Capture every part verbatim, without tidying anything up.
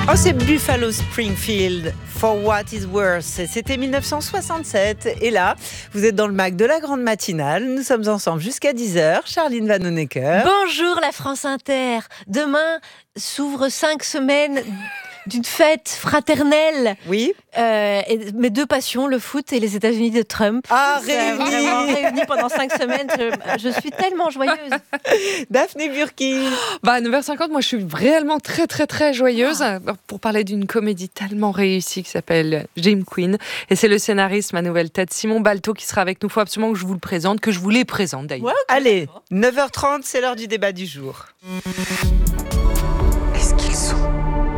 Oh, c'est Buffalo Springfield, For What Is Worth. C'était mille neuf cent soixante-sept. Et là, vous êtes dans le Mac de la grande matinale. Nous sommes ensemble jusqu'à dix heures. Charline Vanhoenacker. Bonjour la France Inter. Demain s'ouvrent cinq semaines d'une fête fraternelle. Oui. Euh, et mes deux passions, le foot et les États-Unis de Trump. Ah, réunis. Vraiment réunis pendant cinq semaines. Je, je suis tellement joyeuse. Daphné Burki. Bah, à neuf heures cinquante, moi je suis réellement très très très joyeuse ah. pour parler d'une comédie tellement réussie qui s'appelle Jim Queen. Et c'est le scénariste, ma nouvelle tête, Simon Balto, qui sera avec nous. Il faut absolument que je vous le présente, que je vous les présente d'ailleurs. Ouais, okay. Allez, neuf heures trente, c'est l'heure du débat du jour. Est-ce qu'ils sont humains ?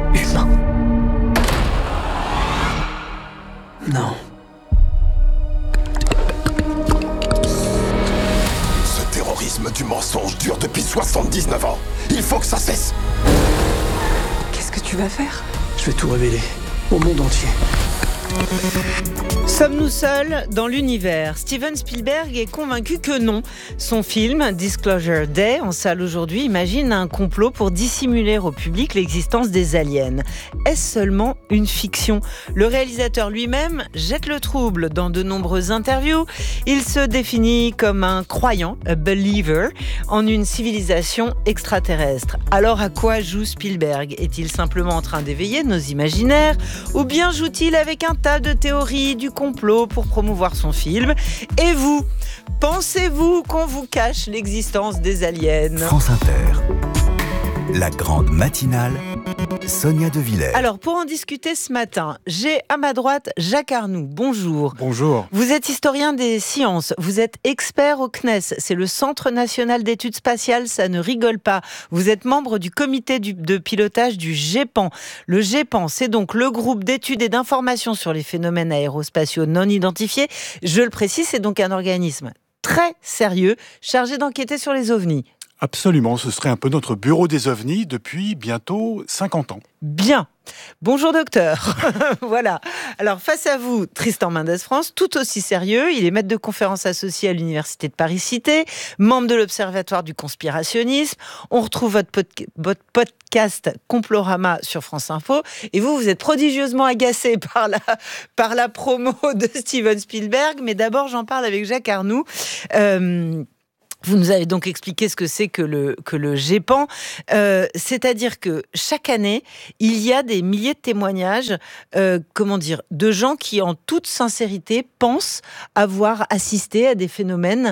Non. Ce terrorisme du mensonge dure depuis soixante-dix-neuf ans. Il faut que ça cesse. Qu'est-ce que tu vas faire ? Je vais tout révéler au monde entier. Sommes-nous seuls dans l'univers ? Steven Spielberg est convaincu que non. Son film, Disclosure Day, en salle aujourd'hui, imagine un complot pour dissimuler au public l'existence des aliens. Est-ce seulement une fiction ? Le réalisateur lui-même jette le trouble dans de nombreuses interviews. Il se définit comme un croyant, a believer, en une civilisation extraterrestre. Alors à quoi joue Spielberg ? Est-il simplement en train d'éveiller nos imaginaires ? Ou bien joue-t-il avec un tas de théories du complot pour promouvoir son film? Et vous, pensez-vous qu'on vous cache l'existence des aliens? France Inter, la grande matinale, Sonia De Villers. Alors, pour en discuter ce matin, j'ai à ma droite Jacques Arnoux. Bonjour. Bonjour. Vous êtes historien des sciences, vous êtes expert au C N E S, c'est le Centre National d'Études Spatiales, ça ne rigole pas. Vous êtes membre du comité du, de pilotage du GEPAN. Le GEPAN, c'est donc le groupe d'études et d'informations sur les phénomènes aérospatiaux non identifiés. Je le précise, c'est donc un organisme très sérieux, chargé d'enquêter sur les ovnis. Absolument, ce serait un peu notre bureau des ovnis depuis bientôt cinquante ans. Bien. Bonjour docteur. Voilà. Alors face à vous, Tristan Mendès France, tout aussi sérieux. Il est maître de conférences associé à l'Université de Paris-Cité, membre de l'Observatoire du conspirationnisme. On retrouve votre, pod- votre podcast Complorama sur France Info. Et vous, vous êtes prodigieusement agacé par la, par la promo de Steven Spielberg. Mais d'abord, j'en parle avec Jacques Arnoux. Euh, Vous nous avez donc expliqué ce que c'est que le, que le GEPAN, euh, c'est-à-dire que chaque année, il y a des milliers de témoignages, euh, comment dire, de gens qui, en toute sincérité, pensent avoir assisté à des phénomènes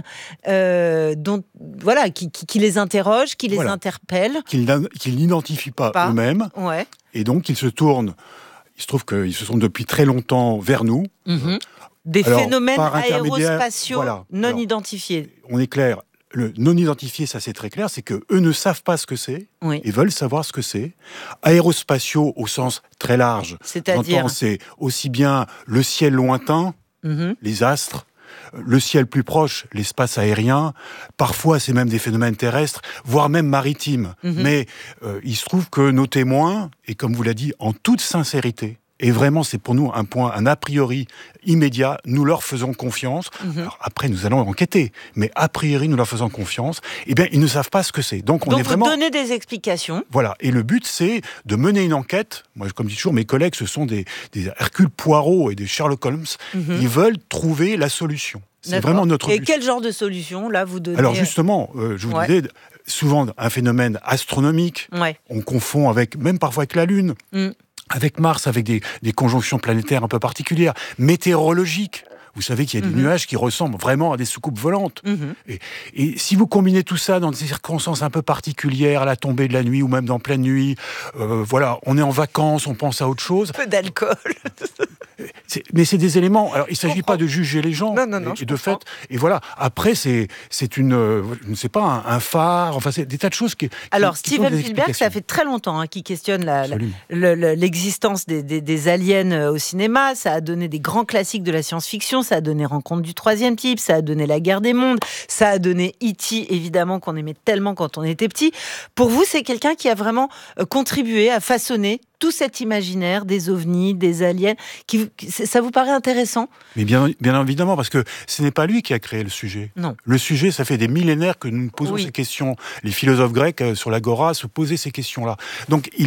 euh, dont, voilà, qui, qui, qui les interrogent, qui les voilà. interpellent. Qu'ils, qu'ils n'identifient pas, pas. eux-mêmes, ouais. Et donc ils se tournent, il se trouve qu'ils se tournent depuis très longtemps vers nous. Mmh. Des Alors, phénomènes aérospatiaux voilà. non Alors, identifiés. On est clair. Le non identifié, ça c'est très clair, c'est qu'eux ne savent pas ce que c'est oui. et veulent savoir ce que c'est. Aérospatiaux au sens très large, c'est-à-dire c'est aussi bien le ciel lointain, mm-hmm. les astres, le ciel plus proche, l'espace aérien, parfois c'est même des phénomènes terrestres, voire même maritimes. Mm-hmm. Mais euh, il se trouve que nos témoins, et comme vous l'avez dit, en toute sincérité, et vraiment, c'est pour nous un point, un a priori immédiat. Nous leur faisons confiance. Mmh. Alors après, nous allons enquêter. Mais a priori, nous leur faisons confiance. Eh bien, ils ne savent pas ce que c'est. Donc, on Donc est vous vraiment... donnez des explications. Voilà. Et le but, c'est de mener une enquête. Moi, comme je dis toujours, mes collègues, ce sont des, des Hercule Poirot et des Sherlock Holmes. Mmh. Ils veulent trouver la solution. C'est D'accord. vraiment notre et but. Et quel genre de solution, là, vous donnez? Alors, justement, euh, je vous ouais. disais, souvent, un phénomène astronomique. Ouais. On confond avec, même parfois avec la Lune. Mmh. Avec Mars, avec des, des conjonctions planétaires un peu particulières, météorologiques. Vous savez qu'il y a des mmh. nuages qui ressemblent vraiment à des soucoupes volantes. Mmh. Et, et si vous combinez tout ça dans des circonstances un peu particulières, à la tombée de la nuit ou même dans pleine nuit, euh, voilà, on est en vacances, on pense à autre chose. Un peu d'alcool. c'est, mais c'est des éléments. Alors, il ne s'agit pas de juger les gens. Non, non, non. Et, et de fait, et voilà. Après, c'est, c'est une, euh, je ne sais pas, un, un phare. Enfin, c'est des tas de choses qui. Alors, qui, Steven qui Spielberg, ça fait très longtemps hein, qu'il questionne la, la, le, le, l'existence des, des, des aliens au cinéma. Ça a donné des grands classiques de la science-fiction. Ça a donné Rencontre du troisième type. Ça a donné La Guerre des mondes. Ça a donné E T, évidemment, qu'on aimait tellement quand on était petit. Pour vous, c'est quelqu'un qui a vraiment contribué à façonner tout cet imaginaire des ovnis, des aliens, qui, ça vous paraît intéressant ? Mais bien, bien évidemment, parce que ce n'est pas lui qui a créé le sujet. Non. Le sujet, ça fait des millénaires que nous nous posons oui. ces questions. Les philosophes grecs, sur l'Agora, se posaient ces questions-là. Donc, il a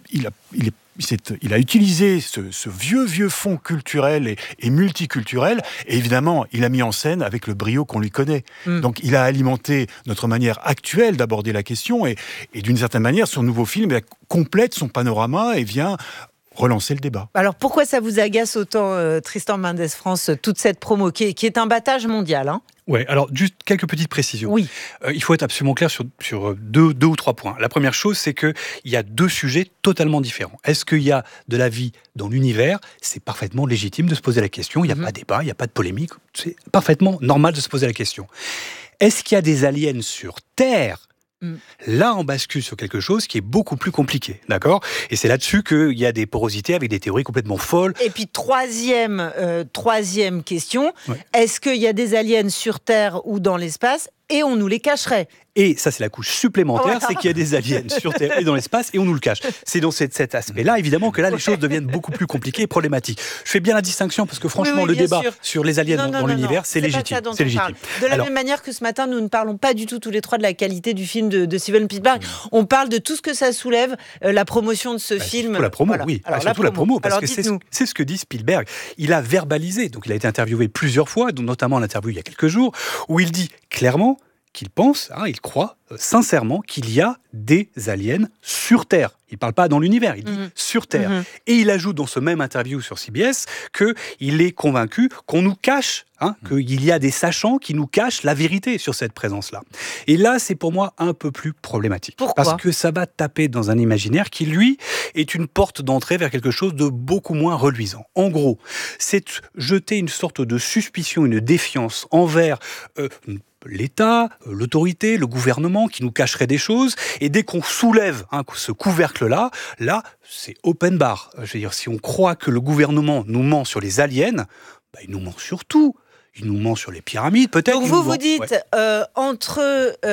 il a, il est Il a utilisé ce, ce vieux, vieux fond culturel et, et multiculturel, et évidemment, il a mis en scène avec le brio qu'on lui connaît. Mm. Donc, il a alimenté notre manière actuelle d'aborder la question, et, et d'une certaine manière, son nouveau film eh, complète son panorama et vient relancer le débat. Alors, pourquoi ça vous agace autant, euh, Tristan Mendes France, toute cette promo, qui est, qui est un battage mondial, hein ? Ouais, alors juste quelques petites précisions. Oui. Euh, il faut être absolument clair sur, sur deux, deux ou trois points. La première chose, c'est qu'il y a deux sujets totalement différents. Est-ce qu'il y a de la vie dans l'univers ? C'est parfaitement légitime de se poser la question. Il n'y a mm-hmm. pas de débat, il n'y a pas de polémique. C'est parfaitement normal de se poser la question. Est-ce qu'il y a des aliens sur Terre ? Mm. Là, on bascule sur quelque chose qui est beaucoup plus compliqué, d'accord ? Et c'est là-dessus qu'il y a des porosités avec des théories complètement folles. Et puis, troisième, euh, troisième question, ouais. Est-ce qu'il y a des aliens sur Terre ou dans l'espace ? Et on nous les cacherait. Et ça, c'est la couche supplémentaire, voilà. C'est qu'il y a des aliens sur Terre et dans l'espace, et on nous le cache. C'est dans cet, cet aspect-là, évidemment, que là, les choses deviennent beaucoup plus compliquées et problématiques. Je fais bien la distinction, parce que franchement, oui, oui, le débat sûr. sur les aliens non, dans, non, dans non, l'univers, non. c'est, c'est légitime. C'est légitime. De la Alors, même manière que ce matin, nous ne parlons pas du tout tous les trois de la qualité du film de, de Steven Spielberg. Mmh. On parle de tout ce que ça soulève, euh, la promotion de ce bah, film. Surtout la promo, voilà. oui. Alors, bah, surtout la promo, la promo parce Alors, que c'est ce, c'est ce que dit Spielberg. Il a verbalisé, donc il a été interviewé plusieurs fois, notamment l'interview il y a quelques jours, où il dit clairement qu'il pense, hein, il croit euh, sincèrement qu'il y a des aliens sur Terre. Il ne parle pas dans l'univers, il dit mmh. sur Terre. Mmh. Et il ajoute dans ce même interview sur C B S qu'il est convaincu qu'on nous cache, hein, mmh. qu'il y a des sachants qui nous cachent la vérité sur cette présence-là. Et là, c'est pour moi un peu plus problématique. Pourquoi ? Parce que ça va taper dans un imaginaire qui, lui, est une porte d'entrée vers quelque chose de beaucoup moins reluisant. En gros, c'est jeter une sorte de suspicion, une défiance envers euh, l'État, l'autorité, le gouvernement qui nous cacherait des choses, et dès qu'on soulève hein, ce couvercle-là, là, c'est open bar. Je veux dire, si on croit que le gouvernement nous ment sur les aliens, bah, il nous ment sur tout. Il nous ment sur les pyramides, peut-être. Donc vous vous dites, ouais. euh, entre,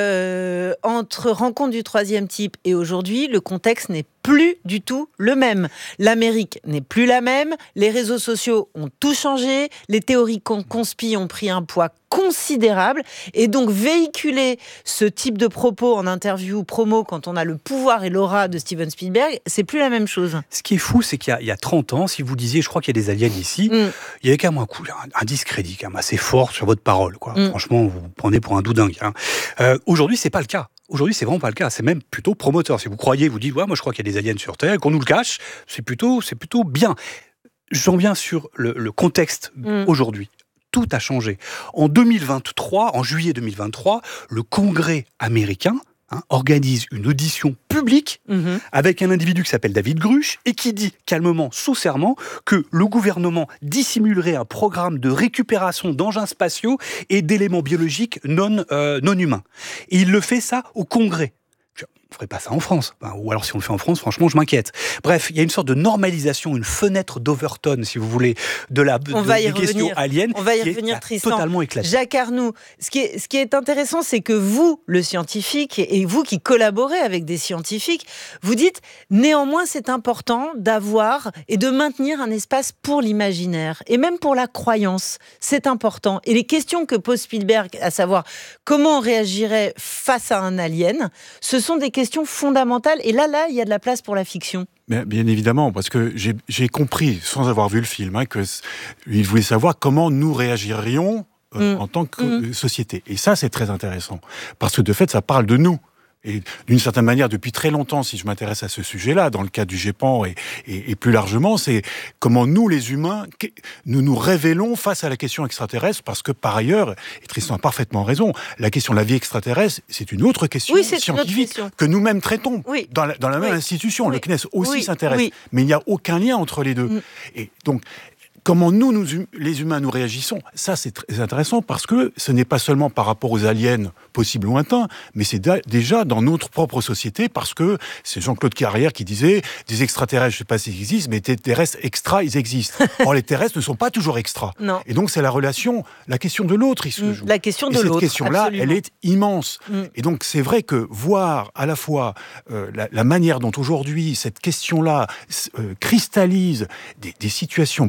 euh, entre Rencontre du troisième type et aujourd'hui, le contexte n'est plus du tout le même. L'Amérique n'est plus la même, les réseaux sociaux ont tout changé, les théories conspi ont pris un poids considérable, et donc véhiculer ce type de propos en interview promo quand on a le pouvoir et l'aura de Steven Spielberg, c'est plus la même chose. Ce qui est fou, c'est qu'il y a, il y a trente ans, si vous disiez, je crois qu'il y a des aliens ici, mm. il y avait quand même un coup, un, un discrédit quand même assez fort sur votre parole, quoi. Mm. Franchement, vous vous prenez pour un doudingue. Hein. Euh, aujourd'hui, c'est pas le cas. Aujourd'hui, c'est vraiment pas le cas. C'est même plutôt promoteur. Si vous croyez, vous dites, ouais, moi je crois qu'il y a des aliens sur Terre, et qu'on nous le cache, c'est plutôt, c'est plutôt bien. J'en viens sur le, le contexte mm. aujourd'hui. Tout a changé. En deux mille vingt-trois, en juillet deux mille vingt-trois, le Congrès américain hein, organise une audition publique mmh. avec un individu qui s'appelle David Grush et qui dit calmement, sous serment, que le gouvernement dissimulerait un programme de récupération d'engins spatiaux et d'éléments biologiques non, euh, non humains. Et il le fait ça au Congrès. On ne ferait pas ça en France. Enfin, ou alors si on le fait en France, franchement, je m'inquiète. Bref, il y a une sorte de normalisation, une fenêtre d'Overton, si vous voulez, de la de, on va y des questions aliens. On va y qui revenir, est Tristan. Totalement éclaté. Jacques Arnoux, ce qui est, ce qui est intéressant, c'est que vous, le scientifique, et vous qui collaborez avec des scientifiques, vous dites, néanmoins, c'est important d'avoir et de maintenir un espace pour l'imaginaire, et même pour la croyance. C'est important. Et les questions que pose Spielberg, à savoir comment on réagirait face à un alien, ce sont des questions fondamentales. Et là, là, il y a de la place pour la fiction. Bien, bien évidemment, parce que j'ai, j'ai compris, sans avoir vu le film, hein, qu'il voulait savoir comment nous réagirions euh, mmh. en tant que mmh. société. Et ça, c'est très intéressant. Parce que de fait, ça parle de nous. Et d'une certaine manière, depuis très longtemps, si je m'intéresse à ce sujet-là, dans le cadre du GEPAN et, et, et plus largement, c'est comment nous, les humains, nous nous révélons face à la question extraterrestre, parce que par ailleurs, et Tristan a parfaitement raison, la question de la vie extraterrestre, c'est une autre question oui, c'est scientifique question. que nous-mêmes traitons oui. dans la, dans la même oui. institution. Oui. Le C N E S aussi oui. s'intéresse, oui. mais il n'y a aucun lien entre les deux. Mm. Et donc, comment nous, nous, les humains, nous réagissons, ça c'est très intéressant parce que ce n'est pas seulement par rapport aux aliens possibles lointains, mais c'est da- déjà dans notre propre société parce que c'est Jean-Claude Carrière qui disait des extraterrestres, je ne sais pas s'ils existent, mais des terrestres extra, ils existent. Or, les terrestres ne sont pas toujours extra. Non. Et donc, c'est la relation, la question de l'autre, il se joue. La question de Et l'autre. Cette question-là, absolument. elle est immense. Mm. Et donc, c'est vrai que voir à la fois euh, la, la manière dont aujourd'hui cette question-là euh, cristallise des, des situations politiques,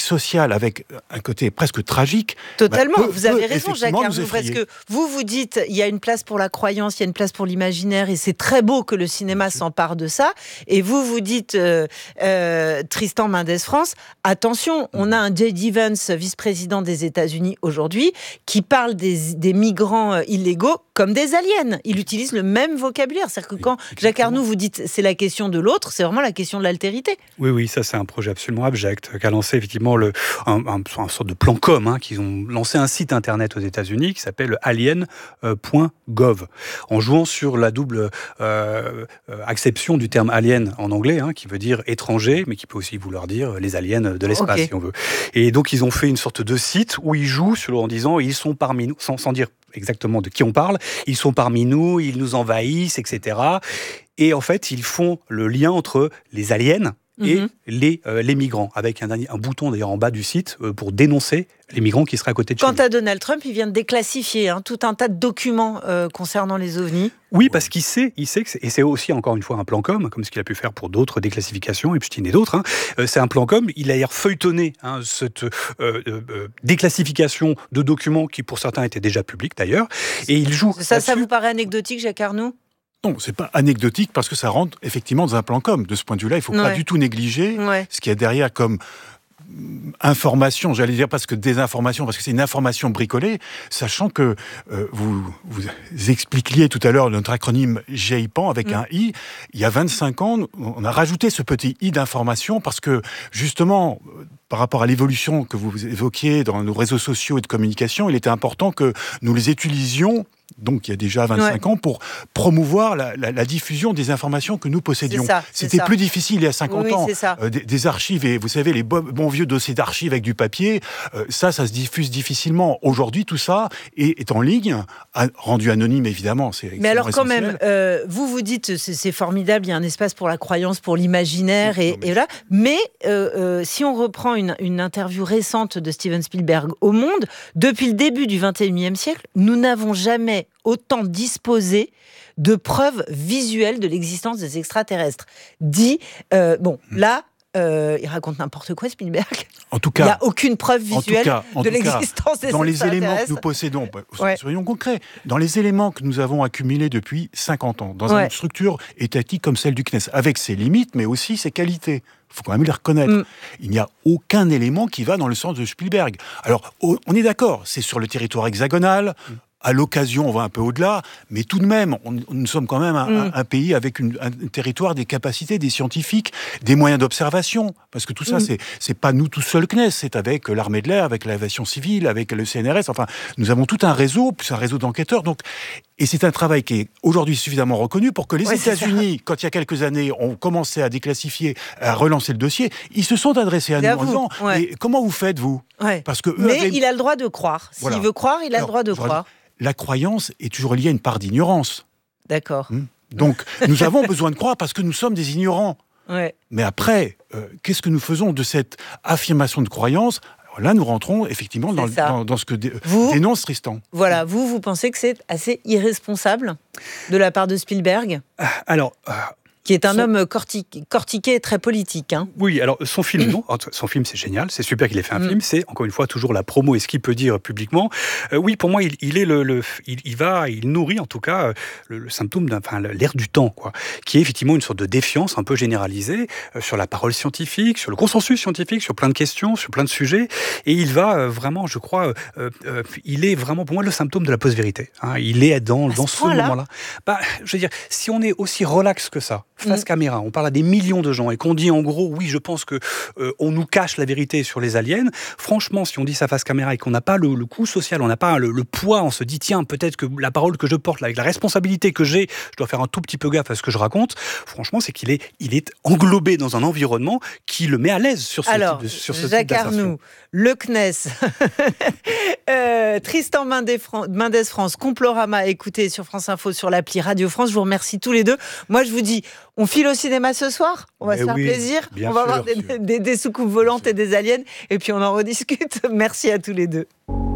social avec un côté presque tragique. Totalement, bah, peut, vous avez peut raison, Jacques effectivement Arnoux, parce que vous vous dites il y a une place pour la croyance, il y a une place pour l'imaginaire, et c'est très beau que le cinéma s'empare de ça. Et vous vous dites, euh, euh, Tristan Mendès France, attention, on a un J D. Vance, vice-président des États-Unis aujourd'hui, qui parle des, des migrants illégaux comme des aliens. Il utilise le même vocabulaire. C'est-à-dire que quand Exactement. Jacques Arnoux vous dites c'est la question de l'autre, c'est vraiment la question de l'altérité. Oui, oui, ça c'est un projet absolument abject qu'a lancé effectivement le, un, un, un sorte de plan com, hein, qu'ils ont lancé un site internet aux États-Unis qui s'appelle alien point gov, en jouant sur la double euh, acception du terme alien en anglais, hein, qui veut dire étranger, mais qui peut aussi vouloir dire les aliens de l'espace, okay. si on veut. Et donc ils ont fait une sorte de site où ils jouent sur, en disant ils sont parmi nous, sans, sans dire exactement de qui on parle, ils sont parmi nous, ils nous envahissent, et cetera. Et en fait, ils font le lien entre les aliens et mmh. les, euh, les migrants, avec un, un bouton d'ailleurs en bas du site euh, pour dénoncer les migrants qui seraient à côté de chez Quant nous. à Donald Trump, il vient de déclassifier hein, tout un tas de documents euh, concernant les ovnis. Oui, parce qu'il sait, il sait que c'est, et c'est aussi encore une fois un plan com, comme ce qu'il a pu faire pour d'autres déclassifications, Epstein et d'autres. Hein. Euh, c'est un plan com. Il a d'ailleurs feuilletonné hein, cette euh, euh, déclassification de documents qui, pour certains, étaient déjà publics d'ailleurs. Et il joue. Ça, ça vous paraît anecdotique, Jacques Arnoux ? Non, c'est pas anecdotique parce que ça rentre effectivement dans un plan com. De ce point de vue-là, il ne faut ouais. pas du tout négliger ouais. ce qu'il y a derrière comme information, j'allais dire parce que désinformation, parce que c'est une information bricolée, sachant que euh, vous, vous expliquiez tout à l'heure notre acronyme G I P A N avec mmh. un I. Il y a vingt-cinq ans, on a rajouté ce petit I d'information parce que justement, par rapport à l'évolution que vous évoquiez dans nos réseaux sociaux et de communication, il était important que nous les utilisions, donc il y a déjà vingt-cinq ouais. ans, pour promouvoir la, la, la diffusion des informations que nous possédions. C'est ça, C'était c'est plus difficile il y a cinquante oui, ans. Euh, des, des archives, et vous savez, les bons, bons vieux dossiers d'archives avec du papier, euh, ça, ça se diffuse difficilement. Aujourd'hui, tout ça est, est en ligne, a, rendu anonyme évidemment. C'est Mais alors quand essentiel. même, euh, vous vous dites, c'est, c'est formidable, il y a un espace pour la croyance, pour l'imaginaire, et, mais... et là. Mais euh, euh, si on reprend une, une interview récente de Steven Spielberg au Monde, depuis le début du vingt et unième siècle, nous n'avons jamais autant disposé de preuves visuelles de l'existence des extraterrestres. Dit, euh, bon, là, euh, il raconte n'importe quoi, Spielberg. En tout cas, il n'y a aucune preuve visuelle cas, de l'existence cas, des dans extraterrestres. Dans les éléments que nous possédons, ouais. soyons concrets, dans les éléments que nous avons accumulés depuis cinquante ans, dans ouais. une structure étatique comme celle du C N E S, avec ses limites, mais aussi ses qualités. Il faut quand même les reconnaître. Mm. Il n'y a aucun élément qui va dans le sens de Spielberg. Alors, on est d'accord, c'est sur le territoire hexagonal. Mm. À l'occasion, on va un peu au-delà, mais tout de même, on, nous sommes quand même un, mm. un, un pays avec une, un territoire, des capacités, des scientifiques, des moyens d'observation. Parce que tout ça, mm. c'est, c'est pas nous tout seuls, le C N E S, c'est avec l'armée de l'air, avec l'aviation civile, avec le C N R S. Enfin, nous avons tout un réseau, plus un réseau d'enquêteurs. Donc, et c'est un travail qui est aujourd'hui suffisamment reconnu pour que les ouais, États-Unis, quand il y a quelques années, ont commencé à déclassifier, à relancer le dossier, ils se sont adressés à nous en disant ouais. mais comment vous faites, vous ouais. Parce que eux Mais avaient... il a le droit de croire. S'il voilà. veut croire, il a Alors, le droit de croire. La croyance est toujours liée à une part d'ignorance. D'accord. Donc, nous avons besoin de croire parce que nous sommes des ignorants. Ouais. Mais après, euh, qu'est-ce que nous faisons de cette affirmation de croyance ? Alors là, nous rentrons effectivement dans, dans, dans ce que dé, vous, dénonce Tristan. Voilà, vous, vous pensez que c'est assez irresponsable de la part de Spielberg ? Alors... Euh... Qui est un son... homme corti- cortiqué et très politique. Hein. Oui, alors son film, non. Son film, c'est génial. C'est super qu'il ait fait un mmh. film. C'est, encore une fois, toujours la promo et ce qu'il peut dire publiquement. Euh, oui, pour moi, il, il est le... le il, il va, il nourrit, en tout cas, le, le symptôme d'un... Enfin, l'air du temps, quoi. Qui est effectivement une sorte de défiance un peu généralisée euh, sur la parole scientifique, sur le consensus scientifique, sur plein de questions, sur plein de sujets. Et il va euh, vraiment, je crois... Euh, euh, il est vraiment, pour moi, le symptôme de la post-vérité. Hein. Il est dans, dans ce, ce moment-là. Bah, je veux dire, si on est aussi relax que ça, face mmh. caméra, on parle à des millions de gens et qu'on dit en gros, oui, je pense que euh, on nous cache la vérité sur les aliens. Franchement, si on dit ça face caméra et qu'on n'a pas le, le coût social, on n'a pas le, le poids, on se dit, tiens, peut-être que la parole que je porte, avec la responsabilité que j'ai, je dois faire un tout petit peu gaffe à ce que je raconte. Franchement, c'est qu'il est, il est englobé dans un environnement qui le met à l'aise sur ce Alors, type de, sur ce Jacques type d'assertion. Arnoux, le C N E S, euh, Tristan Mendès France, Complorama, écoutez sur France Info, sur l'appli Radio France. Je vous remercie tous les deux. Moi, je vous dis, on file au cinéma ce soir, on va Mais se faire oui, plaisir, on va sûr, voir des, des, des soucoupes volantes et des aliens, et puis on en rediscute. Merci à tous les deux.